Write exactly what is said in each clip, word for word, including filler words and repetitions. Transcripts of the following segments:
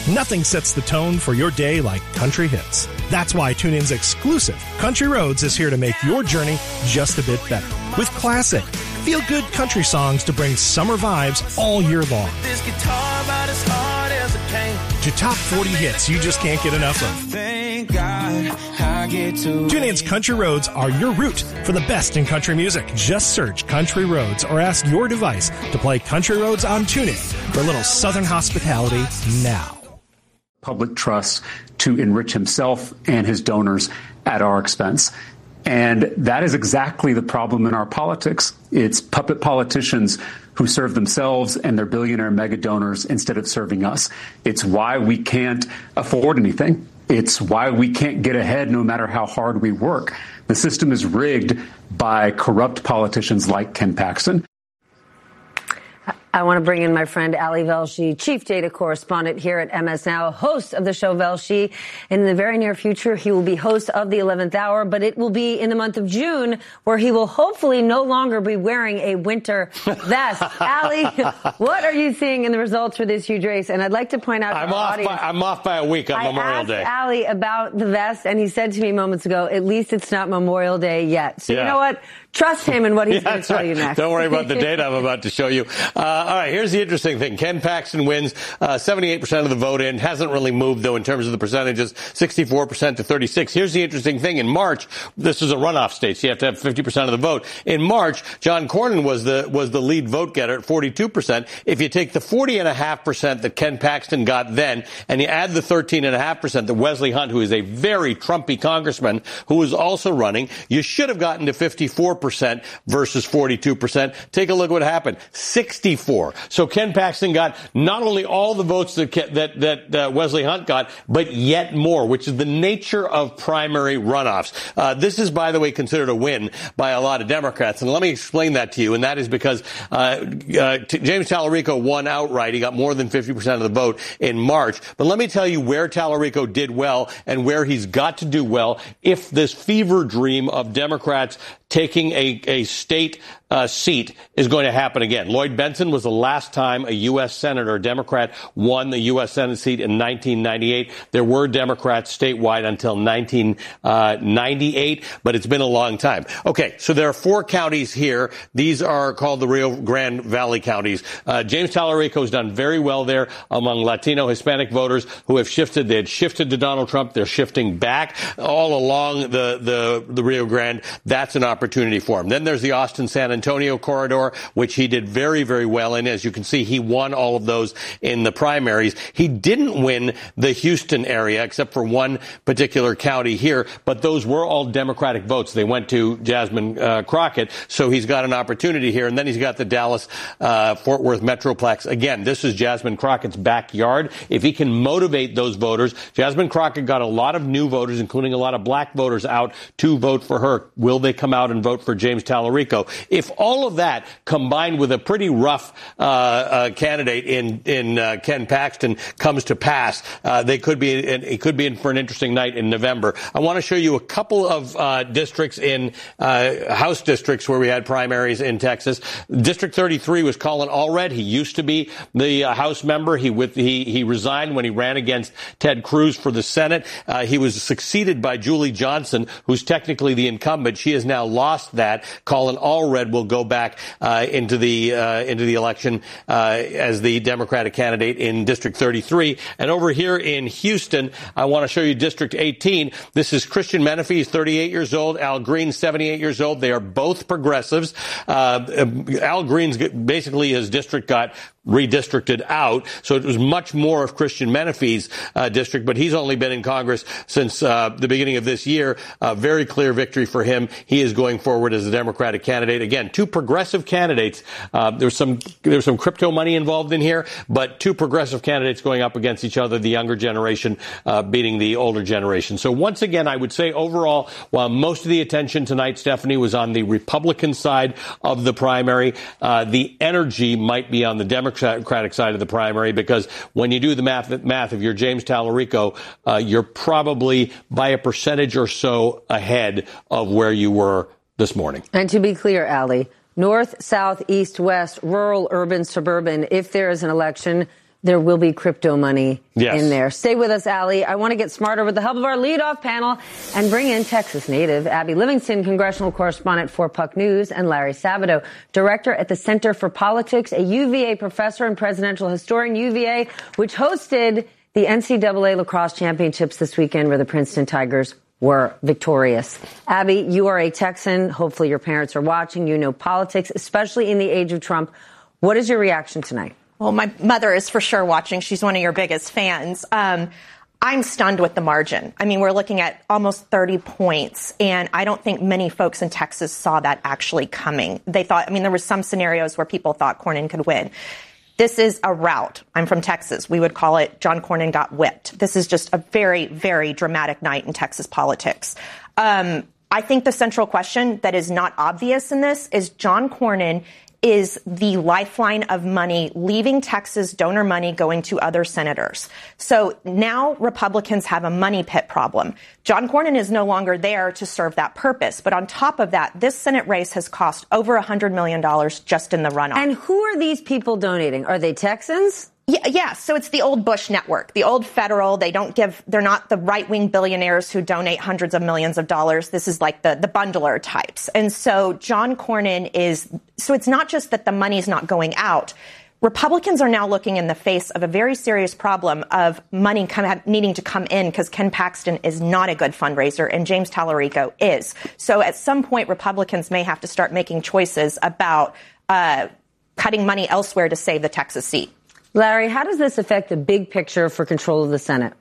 Nothing sets the tone for your day like country hits. That's why TuneIn's exclusive Country Roads is here to make your journey just a bit better. With classic, feel-good country songs to bring summer vibes all year long. This guitar about as hard as it came. To top forty hits you just can't get enough of. Thank God I get to. TuneIn's Country Roads are your route for the best in country music. Just search Country Roads or ask your device to play Country Roads on TuneIn for a little Southern hospitality now. Public trust to enrich himself and his donors at our expense. And that is exactly the problem in our politics. It's puppet politicians who serve themselves and their billionaire mega donors instead of serving us. It's why we can't afford anything. It's why we can't get ahead no matter how hard we work. The system is rigged by corrupt politicians like Ken Paxton. I want to bring in my friend Ali Velshi, chief data correspondent here at M S Now, host of the show Velshi. In the very near future, he will be host of the eleventh hour, but it will be in the month of June where he will hopefully no longer be wearing a winter vest. Ali, what are you seeing in the results for this huge race? And I'd like to point out to I'm our off audience, by, I'm off by a week on I Memorial Day. I asked Ali about the vest, and he said to me moments ago, at least it's not Memorial Day yet. So yeah. You know what? Trust him in what he's yeah, going to tell right. you next. Don't worry about the data I'm about to show you. Uh, all right, here's the interesting thing. Ken Paxton wins, uh, seventy-eight percent of the vote in. Hasn't really moved, though, in terms of the percentages, sixty-four percent to thirty-six. Here's the interesting thing. In March, this is a runoff state, so you have to have fifty percent of the vote. In March, John Cornyn was the was the lead vote getter at forty-two percent. If you take the forty point five percent that Ken Paxton got then, and you add the thirteen point five percent that Wesley Hunt, who is a very Trumpy congressman, who is also running, you should have gotten to fifty-four percent versus forty-two percent. Take a look at what happened. sixty-four. So Ken Paxton got not only all the votes that that, that uh, Wesley Hunt got, but yet more, which is the nature of primary runoffs. Uh, this is, by the way, considered a win by a lot of Democrats. And let me explain that to you. And that is because uh, uh, t- James Tallarico won outright. He got more than fifty percent of the vote in March. But let me tell you where Tallarico did well and where he's got to do well if this fever dream of Democrats taking a, a state uh, seat is going to happen again. Lloyd Bentsen was the last time a U S senator, a Democrat, won the U S Senate seat in nineteen ninety-eight. There were Democrats statewide until nineteen ninety-eight, but it's been a long time. Okay, so there are four counties here. These are called the Rio Grande Valley counties. Uh, James Tallarico has done very well there among Latino Hispanic voters who have shifted. They had shifted to Donald Trump. They're shifting back all along the, the, the Rio Grande. That's an opportunity for him. Then there's the Austin-San Antonio corridor, which he did very, very well in. As you can see, he won all of those in the primaries. He didn't win the Houston area, except for one particular county here, but those were all Democratic votes. They went to Jasmine uh, Crockett, so he's got an opportunity here. And then he's got the Dallas-Fort uh, Worth Metroplex. Again, this is Jasmine Crockett's backyard. If he can motivate those voters, Jasmine Crockett got a lot of new voters, including a lot of black voters, out to vote for her. Will they come out and vote for James Tallarico? If all of that combined with a pretty rough uh, uh, candidate in in uh, Ken Paxton comes to pass, uh, they could be in, it could be in for an interesting night in November. I want to show you a couple of uh, districts in uh, House districts where we had primaries in Texas. District thirty-three was Colin Allred. He used to be the uh, House member. He with he he resigned when he ran against Ted Cruz for the Senate. Uh, he was succeeded by Julie Johnson, who's technically the incumbent. She has now lost that. Colin Allred will go back uh, into the uh, into the election uh, as the Democratic candidate in District thirty-three. And over here in Houston, I want to show you District eighteen. This is Christian Menefee. He's thirty-eight years old. Al Green, seventy-eight years old. They are both progressives. Uh, Al Green's basically his district got redistricted out, so it was much more of Christian Menefee's uh, district, but he's only been in Congress since uh, the beginning of this year. A very clear victory for him. He is going forward as a Democratic candidate. Again, two progressive candidates. Uh, there's some there's some crypto money involved in here, but two progressive candidates going up against each other, the younger generation uh, beating the older generation. So once again, I would say overall, while most of the attention tonight, Stephanie, was on the Republican side of the primary, uh, the energy might be on the Democratic Democratic side of the primary, because when you do the math, math if you're James Tallarico, uh, you're probably by a percentage or so ahead of where you were this morning. And to be clear, Ali, north, south, east, west, rural, urban, suburban, if there is an election, there will be crypto money yes. in there. Stay with us, Allie. I want to get smarter with the help of our leadoff panel and bring in Texas native Abby Livingston, congressional correspondent for Puck News, and Larry Sabato, director at the Center for Politics, a U V A professor and presidential historian, U V A, which hosted the N C double A lacrosse championships this weekend where the Princeton Tigers were victorious. Abby, you are a Texan. Hopefully your parents are watching. You know politics, especially in the age of Trump. What is your reaction tonight? Well, my mother is for sure watching. She's one of your biggest fans. Um, I'm stunned with the margin. I mean, we're looking at almost thirty points, and I don't think many folks in Texas saw that actually coming. They thought, I mean, there were some scenarios where people thought Cornyn could win. This is a rout. I'm from Texas. We would call it John Cornyn got whipped. This is just a very, very dramatic night in Texas politics. Um, I think the central question that is not obvious in this is John Cornyn is the lifeline of money leaving Texas, donor money going to other senators. So now Republicans have a money pit problem. John Cornyn is no longer there to serve that purpose. But on top of that, this Senate race has cost over one hundred million dollars just in the runoff. And who are these people donating? Are they Texans? Yeah, yeah, so it's the old Bush network, the old federal. They don't give, they're not the right-wing billionaires who donate hundreds of millions of dollars. This is like the, the bundler types. And so John Cornyn is, so it's not just that the money's not going out. Republicans are now looking in the face of a very serious problem of money come, needing to come in because Ken Paxton is not a good fundraiser and James Tallarico is. So at some point, Republicans may have to start making choices about uh, cutting money elsewhere to save the Texas seat. Larry, how does this affect the big picture for control of the Senate?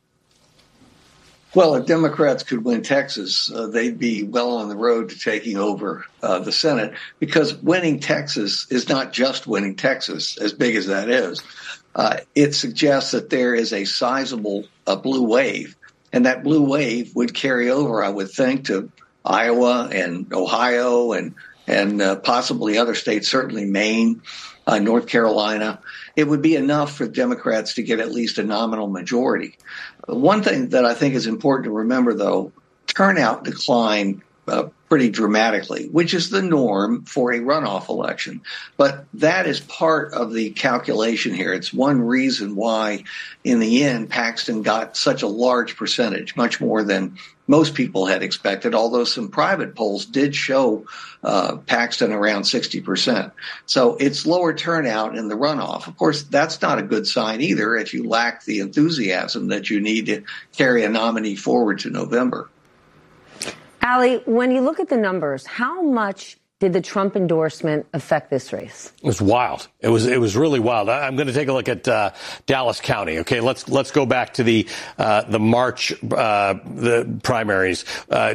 Well, if Democrats could win Texas, uh, they'd be well on the road to taking over uh, the Senate, because winning Texas is not just winning Texas, as big as that is. Uh, it suggests that there is a sizable uh, blue wave, and that blue wave would carry over, I would think, to Iowa and Ohio and, and uh, possibly other states, certainly Maine, uh, North Carolina. It would be enough for Democrats to get at least a nominal majority. One thing that I think is important to remember, though, turnout declined uh, pretty dramatically, which is the norm for a runoff election. But that is part of the calculation here. It's one reason why, in the end, Paxton got such a large percentage, much more than most people had expected, although some private polls did show uh, Paxton around sixty percent. So it's lower turnout in the runoff. Of course, that's not a good sign either if you lack the enthusiasm that you need to carry a nominee forward to November. Allie, when you look at the numbers, how much did the Trump endorsement affect this race? It was wild. It was it was really wild. I'm going to take a look at uh, Dallas County. Okay, let's let's go back to the uh, the March uh, the primaries. Uh, uh,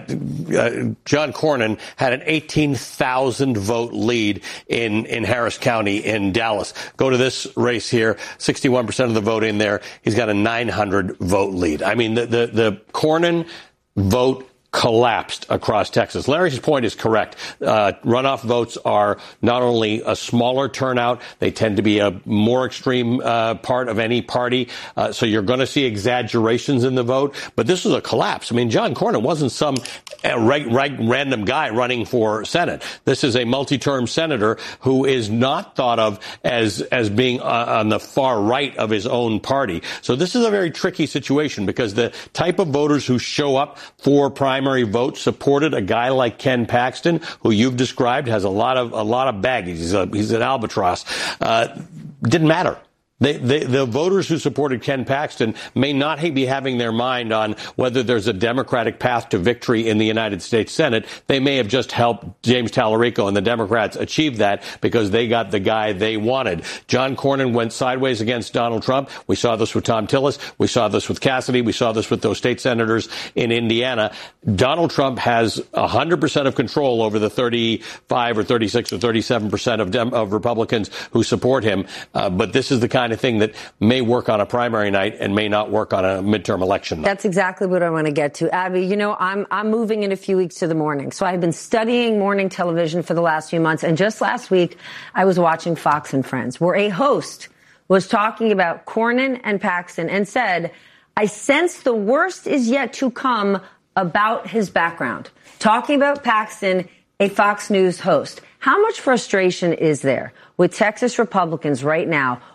John Cornyn had an eighteen thousand vote lead in in Harris County in Dallas. Go to this race here. sixty-one percent of the vote in there. He's got a nine hundred vote lead. I mean, the the, the Cornyn vote collapsed across Texas. Larry's point is correct. Uh, runoff votes are not only a smaller turnout, they tend to be a more extreme uh, part of any party. Uh, so you're going to see exaggerations in the vote. But this was a collapse. I mean, John Cornyn wasn't some uh, reg- reg- random guy running for Senate. This is a multi-term senator who is not thought of as as being uh, on the far right of his own party. So this is a very tricky situation because the type of voters who show up for primary vote supported a guy like Ken Paxton, who you've described has a lot of a lot of baggage. He's a, he's an albatross. Uh, didn't matter. They, they, the voters who supported Ken Paxton may not be having their mind on whether there's a Democratic path to victory in the United States Senate. They may have just helped James Tallarico and the Democrats achieve that because they got the guy they wanted. John Cornyn went sideways against Donald Trump. We saw this with Tom Tillis. We saw this with Cassidy. We saw this with those state senators in Indiana. Donald Trump has one hundred percent of control over the thirty-five or thirty-six or thirty-seven percent of, Dem- of Republicans who support him. Uh, but this is the kind of thing that may work on a primary night and may not work on a midterm election night. That's exactly what I want to get to. Abby, you know, I'm I'm moving in a few weeks to the morning. So I've been studying morning television for the last few months. And just last week, I was watching Fox and Friends, where a host was talking about Cornyn and Paxton and said, I sense the worst is yet to come about his background. Talking about Paxton, a Fox News host. How much frustration is there with Texas Republicans right now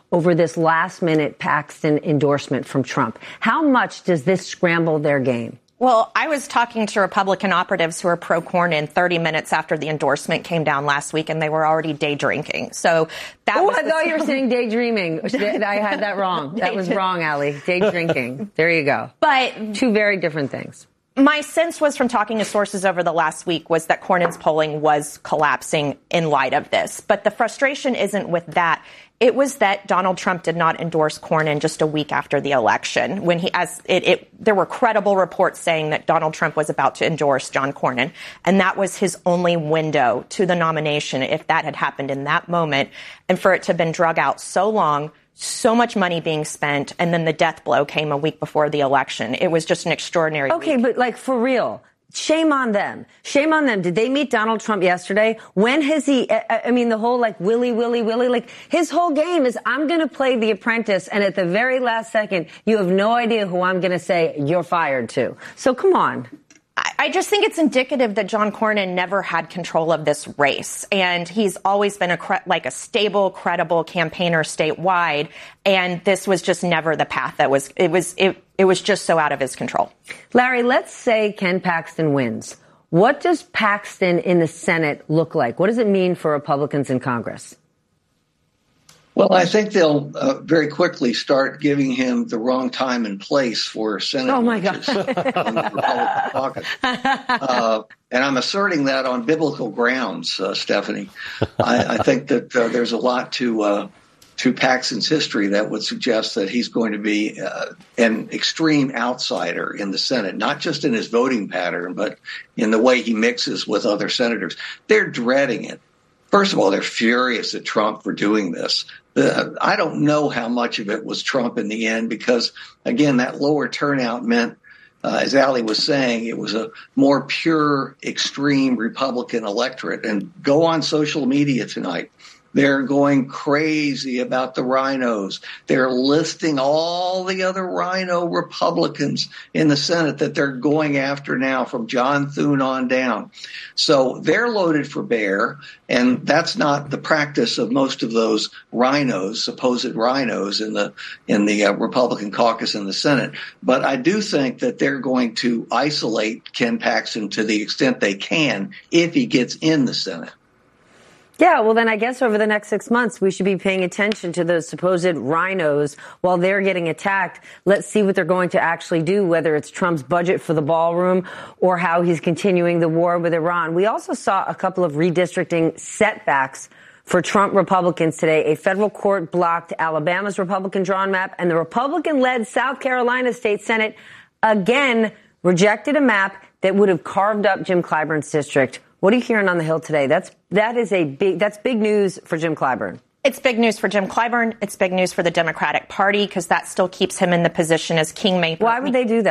over this last-minute Paxton endorsement from Trump. How much does this scramble their game? Well, I was talking to Republican operatives who are pro-Cornyn thirty minutes after the endorsement came down last week, and they were already day drinking. So that oh, was I thought you were saying daydreaming. I had that wrong. That was wrong, Allie. Day drinking. There you go. But two very different things. My sense was from talking to sources over the last week was that Cornyn's polling was collapsing in light of this. But the frustration isn't with that. It was that Donald Trump did not endorse Cornyn just a week after the election, when he, as it, it, there were credible reports saying that Donald Trump was about to endorse John Cornyn, and that was his only window to the nomination. If that had happened in that moment, and for it to have been drug out so long, so much money being spent, and then the death blow came a week before the election, it was just an extraordinary. Okay, week. but like for real. Shame on them. Shame on them. Did they meet Donald Trump yesterday? When has he, I mean, the whole like Willy, Willy, Willy, like his whole game is I'm going to play The Apprentice. And at the very last second, you have no idea who I'm going to say you're fired to. So come on. I just think it's indicative that John Cornyn never had control of this race, and he's always been a cre- like a stable, credible campaigner statewide, and this was just never the path that was it was it, it was just so out of his control. Larry, let's say Ken Paxton wins. What does Paxton in the Senate look like? What does it mean for Republicans in Congress? Well, I think they'll uh, very quickly start giving him the wrong time and place for Senate. Oh, my God. on the Republican caucus. Uh, and I'm asserting that on biblical grounds, uh, Stephanie. I, I think that uh, there's a lot to uh, to Paxton's history that would suggest that he's going to be uh, an extreme outsider in the Senate, not just in his voting pattern, but in the way he mixes with other senators. They're dreading it. First of all, they're furious at Trump for doing this. Uh, I don't know how much of it was Trump in the end because, again, that lower turnout meant, uh, as Allie was saying, it was a more pure, extreme Republican electorate. And go on social media tonight. They're going crazy about the rhinos. They're listing all the other rhino Republicans in the Senate that they're going after now from John Thune on down. So they're loaded for bear, and that's not the practice of most of those rhinos, supposed rhinos in the in the uh, Republican caucus in the Senate. But I do think that they're going to isolate Ken Paxton to the extent they can if he gets in the Senate. Yeah, well, then I guess over the next six months, we should be paying attention to those supposed rhinos while they're getting attacked. Let's see what they're going to actually do, whether it's Trump's budget for the ballroom or how he's continuing the war with Iran. We also saw a couple of redistricting setbacks for Trump Republicans today. A federal court blocked Alabama's Republican drawn map, and the Republican-led South Carolina State Senate again rejected a map that would have carved up Jim Clyburn's district. What are you hearing on the Hill today? That's that is a big that's big news for Jim Clyburn. It's big news for Jim Clyburn. It's big news for the Democratic Party because that still keeps him in the position as kingmaker. Why would they do that?